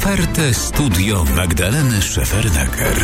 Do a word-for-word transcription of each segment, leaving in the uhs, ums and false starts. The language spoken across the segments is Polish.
Ofertę Studio Magdaleny Szefernaker.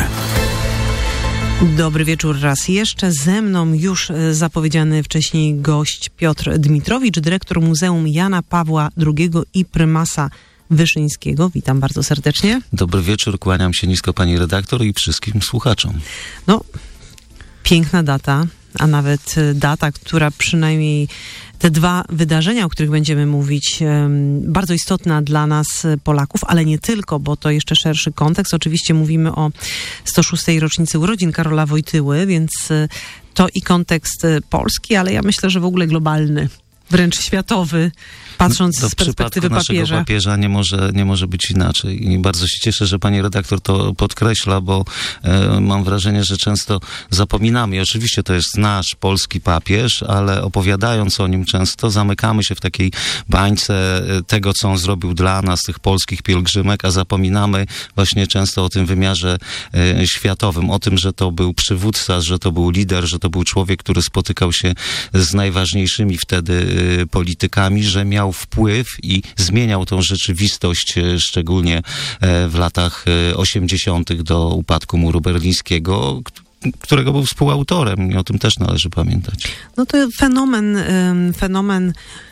Dobry wieczór raz jeszcze. Ze mną już zapowiedziany wcześniej gość Piotr Dmitrowicz, dyrektor Muzeum Jana Pawła drugiego i prymasa Wyszyńskiego. Witam bardzo serdecznie. Dobry wieczór, kłaniam się nisko pani redaktor i wszystkim słuchaczom. No, piękna data, a nawet data, która przynajmniej te dwa wydarzenia, o których będziemy mówić, bardzo istotna dla nas Polaków, ale nie tylko, bo to jeszcze szerszy kontekst. Oczywiście mówimy o sto szóstej rocznicy urodzin Karola Wojtyły, więc to i kontekst polski, ale ja myślę, że w ogóle globalny, wręcz światowy, patrząc no, z perspektywy papieża. W przypadku papieża nie może, nie może być inaczej. I bardzo się cieszę, że pani redaktor to podkreśla, bo e, mam wrażenie, że często zapominamy. I oczywiście to jest nasz polski papież, ale opowiadając o nim często zamykamy się w takiej bańce tego, co on zrobił dla nas, tych polskich pielgrzymek, a zapominamy właśnie często o tym wymiarze e, światowym, o tym, że to był przywódca, że to był lider, że to był człowiek, który spotykał się z najważniejszymi wtedy e, politykami, że miał wpływ i zmieniał tą rzeczywistość, szczególnie w latach osiemdziesiątych do upadku muru berlińskiego, którego był współautorem i o tym też należy pamiętać. No to fenomen, fenomen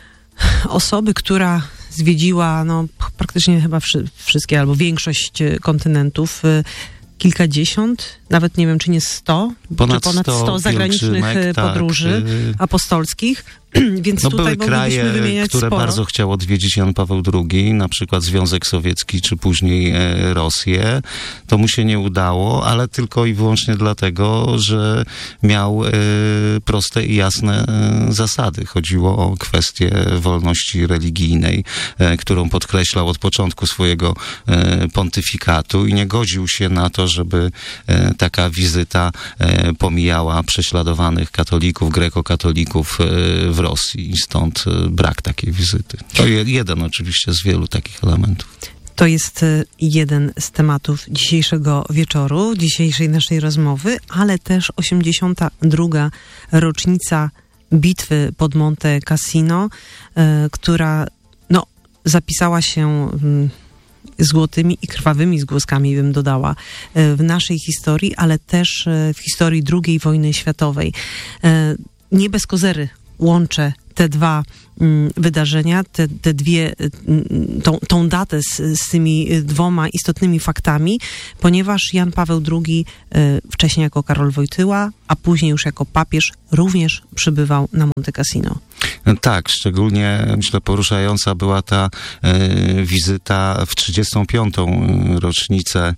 osoby, która zwiedziła no, praktycznie chyba wszystkie albo większość kontynentów, kilkadziesiąt, nawet nie wiem, czy nie sto, ponad, czy ponad sto zagranicznych podróży tak, apostolskich. Więc no tutaj były kraje, które sporo. bardzo chciał odwiedzić Jan Paweł drugi, na przykład Związek Sowiecki, czy później e, Rosję. To mu się nie udało, ale tylko i wyłącznie dlatego, że miał e, proste i jasne e, zasady. Chodziło o kwestię wolności religijnej, e, którą podkreślał od początku swojego e, pontyfikatu i nie godził się na to, żeby e, taka wizyta e, pomijała prześladowanych katolików, grekokatolików e, w Rosji i stąd brak takiej wizyty. To jeden oczywiście z wielu takich elementów. To jest jeden z tematów dzisiejszego wieczoru, dzisiejszej naszej rozmowy, ale też osiemdziesiąta druga rocznica bitwy pod Monte Cassino, y, która no, zapisała się y, złotymi i krwawymi zgłoskami, bym dodała, y, w naszej historii, ale też y, w historii drugiej wojny światowej. Y, nie bez kozery łączę te dwa mm, wydarzenia, te, te dwie, mm, tą, tą datę z, z tymi dwoma istotnymi faktami, ponieważ Jan Paweł drugi y, wcześniej jako Karol Wojtyła, a później już jako papież również przybywał na Monte Cassino. Tak, szczególnie myślę poruszająca była ta e, wizyta w trzydziestą piątą rocznicę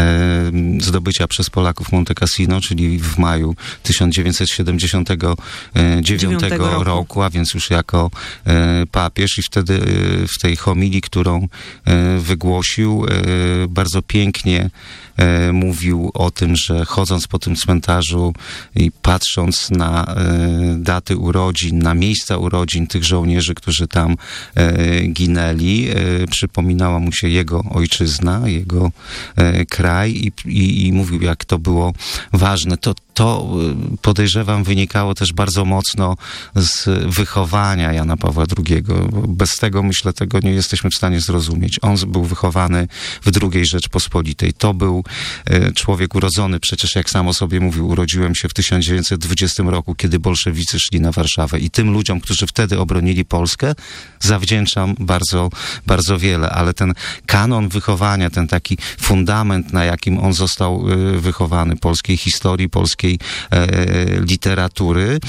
e, zdobycia przez Polaków Monte Cassino, czyli w maju tysiąc dziewięćset siedemdziesiątego dziewiątego roku. roku, a więc już jako e, papież i wtedy e, w tej homilii, którą e, wygłosił, e, bardzo pięknie e, mówił o tym, że chodząc po tym cmentarzu i patrząc na e, daty urodzin, na miejsca urodzin tych żołnierzy, którzy tam e, ginęli, e, przypominała mu się jego ojczyzna, jego e, kraj i, i, i mówił, jak to było ważne. To, to podejrzewam wynikało też bardzo mocno z wychowania Jana Pawła drugiego. Bez tego, myślę, tego nie jesteśmy w stanie zrozumieć. On był wychowany w drugiej Rzeczpospolitej. To był e, człowiek urodzony, przecież jak sam o sobie mówił, urodziłem się w tysiąc dziewięćset dwudziestym roku, kiedy bolszewicy szli na Warszawę i tym ludziom, którzy wtedy obronili Polskę, zawdzięczam bardzo, bardzo wiele, ale ten kanon wychowania, ten taki fundament, na jakim on został e, wychowany, polskiej historii, polskiej e, literatury,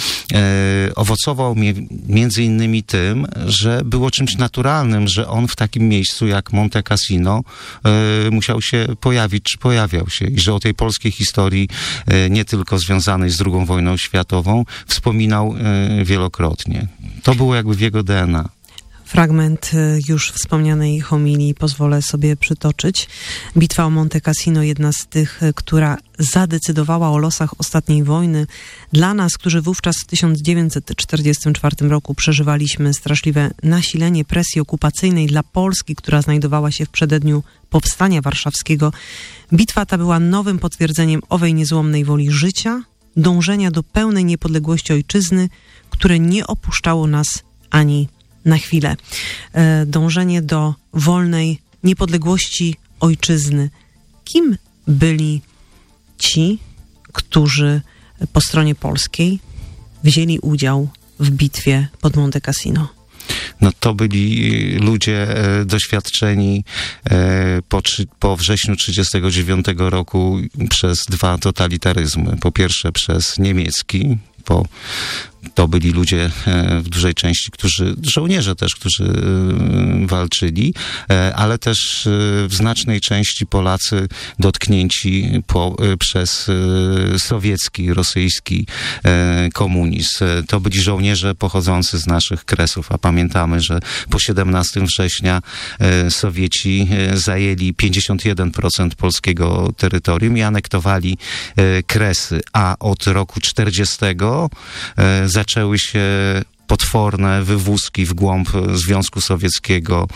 e, owocował mi, między innymi tym, że było czymś naturalnym, że on w takim miejscu jak Monte Cassino e, musiał się pojawić, czy pojawiał się i że o tej polskiej historii, e, nie tylko związanej z drugą wojną światową, wspominał e, wielokrotnie. To było jakby w jego D N A. Fragment już wspomnianej homilii pozwolę sobie przytoczyć. Bitwa o Monte Cassino, jedna z tych, która zadecydowała o losach ostatniej wojny. Dla nas, którzy wówczas w tysiąc dziewięćset czterdziestym czwartym roku przeżywaliśmy straszliwe nasilenie presji okupacyjnej dla Polski, która znajdowała się w przededniu powstania warszawskiego, bitwa ta była nowym potwierdzeniem owej niezłomnej woli życia, dążenia do pełnej niepodległości ojczyzny, które nie opuszczało nas ani na chwilę. Dążenie do wolnej niepodległości ojczyzny. Kim byli ci, którzy po stronie polskiej wzięli udział w bitwie pod Monte Cassino? No to byli ludzie e, doświadczeni e, po, trzy, po wrześniu trzydziestego dziewiątego roku przez dwa totalitaryzmy. Po pierwsze przez niemiecki, po to byli ludzie w dużej części, którzy, żołnierze też, którzy walczyli, ale też w znacznej części Polacy dotknięci po, przez sowiecki, rosyjski komunizm. To byli żołnierze pochodzący z naszych kresów, a pamiętamy, że po siedemnastego września Sowieci zajęli pięćdziesiąt jeden procent polskiego terytorium i anektowali Kresy, a od roku czterdziestego zaczęły się potworne wywózki w głąb Związku Sowieckiego.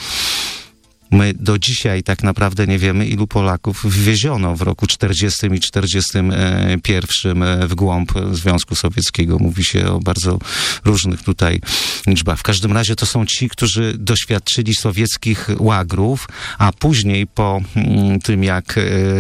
My do dzisiaj tak naprawdę nie wiemy, ilu Polaków wywieziono w roku czterdziestym i czterdziestym pierwszym w głąb Związku Sowieckiego. Mówi się o bardzo różnych tutaj liczbach. W każdym razie to są ci, którzy doświadczyli sowieckich łagrów, a później po tym, jak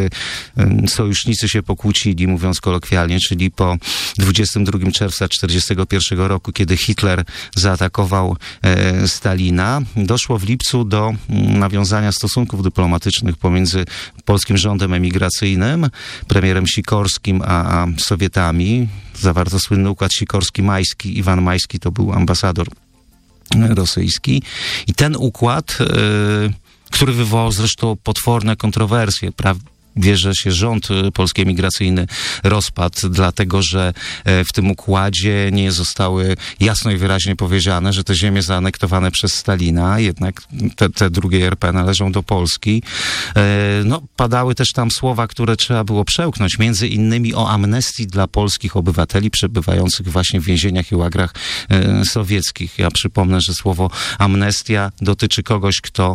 sojusznicy się pokłócili, mówiąc kolokwialnie, czyli po dwudziestego drugiego czerwca czterdziestego pierwszego roku, kiedy Hitler zaatakował Stalina, doszło w lipcu do nawiązania stosunków dyplomatycznych pomiędzy polskim rządem emigracyjnym, premierem Sikorskim, a, a Sowietami. Zawarto słynny układ Sikorski-Majski. Iwan Majski to był ambasador rosyjski. I ten układ, yy, który wywołał zresztą potworne kontrowersje, prawda? Wie, że się rząd polski emigracyjny rozpadł, dlatego że w tym układzie nie zostały jasno i wyraźnie powiedziane, że te ziemie zaanektowane przez Stalina, jednak te, te drugie R P należą do Polski. No, padały też tam słowa, które trzeba było przełknąć, między innymi o amnestii dla polskich obywateli przebywających właśnie w więzieniach i łagrach sowieckich. Ja przypomnę, że słowo amnestia dotyczy kogoś, kto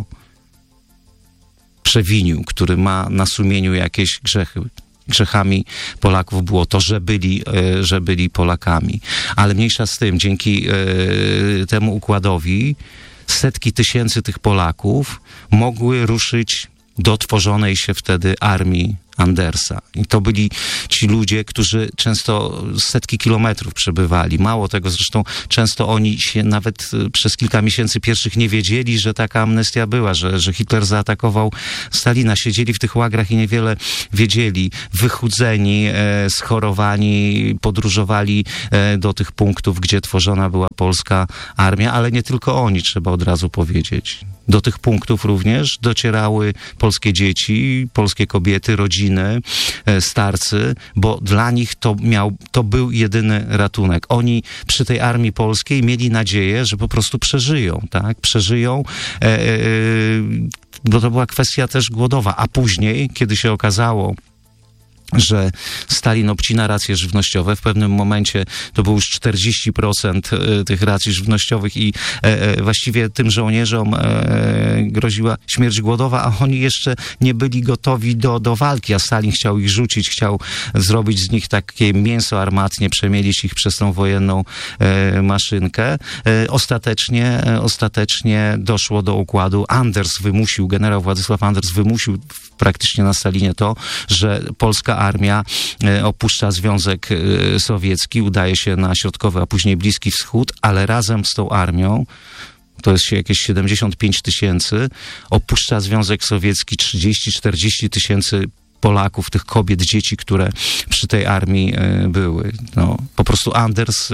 przewinił, który ma na sumieniu jakieś grzechy. Grzechami Polaków było to, że byli, że byli Polakami. Ale mniejsza z tym, dzięki temu układowi setki tysięcy tych Polaków mogły ruszyć do tworzonej się wtedy armii Andersa. I to byli ci ludzie, którzy często setki kilometrów przebywali. Mało tego, zresztą często oni się nawet przez kilka miesięcy pierwszych nie wiedzieli, że taka amnestia była, że, że Hitler zaatakował Stalina. Siedzieli w tych łagrach i niewiele wiedzieli. Wychudzeni, e, schorowani, podróżowali e, do tych punktów, gdzie tworzona była polska armia, ale nie tylko oni, trzeba od razu powiedzieć. Do tych punktów również docierały polskie dzieci, polskie kobiety, rodziny, starcy, bo dla nich to miał, to był jedyny ratunek. Oni przy tej armii polskiej mieli nadzieję, że po prostu przeżyją, tak? Przeżyją, e, e, bo to była kwestia też głodowa. A później, kiedy się okazało, że Stalin obcina racje żywnościowe. W pewnym momencie to było już czterdzieści procent tych racji żywnościowych i e, właściwie tym żołnierzom e, groziła śmierć głodowa, a oni jeszcze nie byli gotowi do, do walki, a Stalin chciał ich rzucić, chciał zrobić z nich takie mięso armatnie, przemielić ich przez tą wojenną e, maszynkę. E, ostatecznie, e, ostatecznie doszło do układu. Anders wymusił, generał Władysław Anders wymusił praktycznie na Stalinie to, że polska armia opuszcza Związek Sowiecki, udaje się na środkowy, a później Bliski Wschód, ale razem z tą armią, to jest jakieś siedemdziesiąt pięć tysięcy, opuszcza Związek Sowiecki trzydzieści czterdzieści tysięcy Polaków, tych kobiet, dzieci, które przy tej armii były. No, po prostu Anders,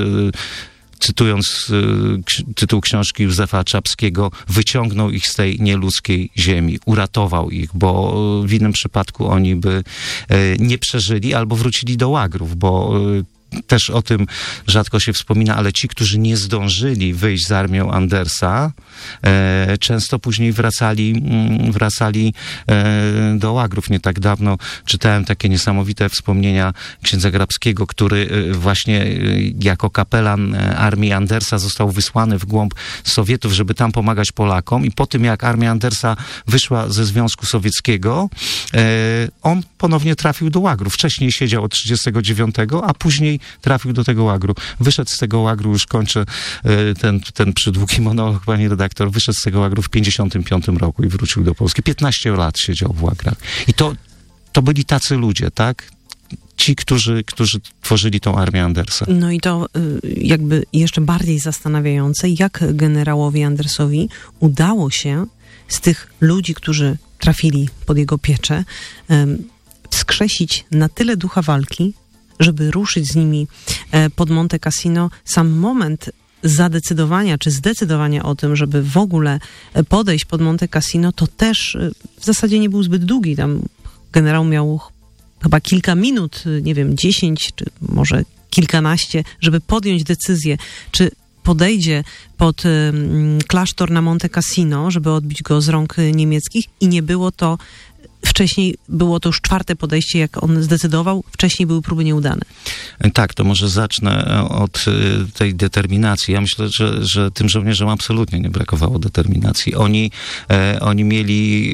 cytując y, tytuł książki Józefa Czapskiego, wyciągnął ich z tej nieludzkiej ziemi, uratował ich, bo w innym przypadku oni by y, nie przeżyli albo wrócili do łagrów, bo y, też o tym rzadko się wspomina, ale ci, którzy nie zdążyli wyjść z armią Andersa, e, często później wracali, mm, wracali e, do łagrów. Nie tak dawno czytałem takie niesamowite wspomnienia księdza Grabskiego, który e, właśnie e, jako kapelan armii Andersa został wysłany w głąb Sowietów, żeby tam pomagać Polakom i po tym, jak armia Andersa wyszła ze Związku Sowieckiego, e, on ponownie trafił do łagrów. Wcześniej siedział od trzydziestego dziewiątego, a później trafił do tego łagru. Wyszedł z tego łagru, już kończę ten, ten przydługi monolog, pani redaktor, wyszedł z tego łagru w pięćdziesiątym piątym roku i wrócił do Polski. piętnaście lat siedział w łagrach. I to, to byli tacy ludzie, tak? Ci, którzy, którzy tworzyli tą armię Andersa. No i to jakby jeszcze bardziej zastanawiające, jak generałowi Andersowi udało się z tych ludzi, którzy trafili pod jego pieczę, wskrzesić na tyle ducha walki, żeby ruszyć z nimi pod Monte Cassino. Sam moment zadecydowania, czy zdecydowania o tym, żeby w ogóle podejść pod Monte Cassino, to też w zasadzie nie był zbyt długi. Tam generał miał chyba kilka minut, nie wiem, dziesięć, czy może kilkanaście, żeby podjąć decyzję, czy podejdzie pod y, klasztor na Monte Cassino, żeby odbić go z rąk niemieckich, i nie było to wcześniej, było to już czwarte podejście, jak on zdecydował, wcześniej były próby nieudane. Tak, to może zacznę od tej determinacji. Ja myślę, że, że tym żołnierzom absolutnie nie brakowało determinacji. Oni, e, oni mieli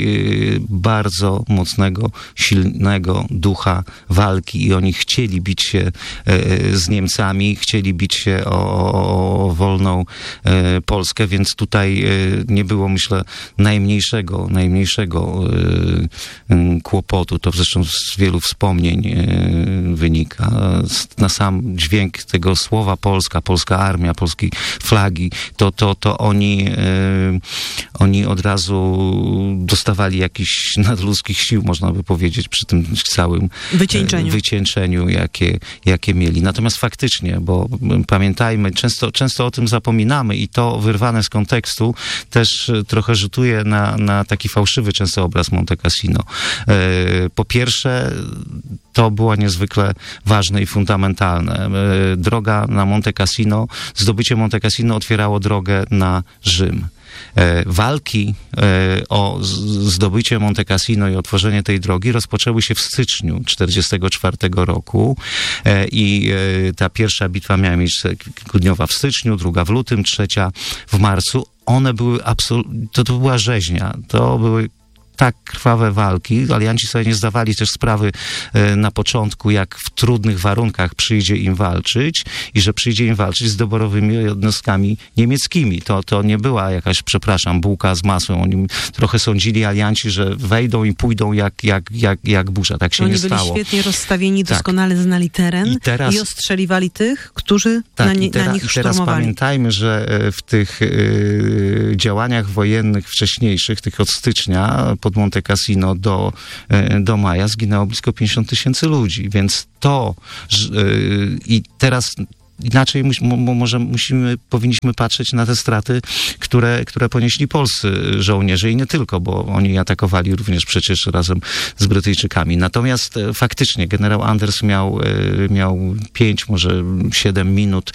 bardzo mocnego, silnego ducha walki i oni chcieli bić się e, z Niemcami, chcieli bić się o, o wolną e, Polskę, więc tutaj e, nie było, myślę, najmniejszego, najmniejszego e, kłopotu. To zresztą z wielu wspomnień e, wynika. Na sam dźwięk tego słowa Polska, polska armia, polskiej flagi, to, to, to oni, e, oni od razu dostawali jakichś nadludzkich sił, można by powiedzieć, przy tym całym wycieńczeniu, e, wycieńczeniu jakie, jakie mieli. Natomiast faktycznie, bo pamiętajmy, często, często o tym zapominamy i to wyrwane z kontekstu też trochę rzutuje na, na taki fałszywy często obraz Monte Cassino. Po pierwsze, to było niezwykle ważne i fundamentalne. Droga na Monte Cassino, zdobycie Monte Cassino otwierało drogę na Rzym. Walki o zdobycie Monte Cassino i otworzenie tej drogi rozpoczęły się w styczniu tysiąc dziewięćset czterdziestego czwartego roku i ta pierwsza bitwa miała miejsce kilkudniowa w styczniu, druga w lutym, trzecia w marcu. One były absolutnie, to, to była rzeźnia, to były tak krwawe walki. Alianci sobie nie zdawali też sprawy e, na początku, jak w trudnych warunkach przyjdzie im walczyć i że przyjdzie im walczyć z doborowymi jednostkami niemieckimi. To, to nie była jakaś, przepraszam, bułka z masłem. Oni trochę sądzili alianci, że wejdą i pójdą jak, jak, jak, jak burza. Tak się Oni nie stało. Oni byli świetnie rozstawieni, tak. Doskonale znali teren i, teraz, i ostrzeliwali tych, którzy tak, na, nie, i teraz, na nich i teraz szturmowali. Pamiętajmy, że w tych y, działaniach wojennych wcześniejszych, tych od stycznia, pod Monte Cassino do, do maja zginęło blisko pięćdziesiąt tysięcy ludzi, więc to yy, i teraz inaczej mus, może musimy, powinniśmy patrzeć na te straty, które, które ponieśli polscy żołnierze i nie tylko, bo oni atakowali również przecież razem z Brytyjczykami. Natomiast faktycznie generał Anders miał, miał pięć, może siedem minut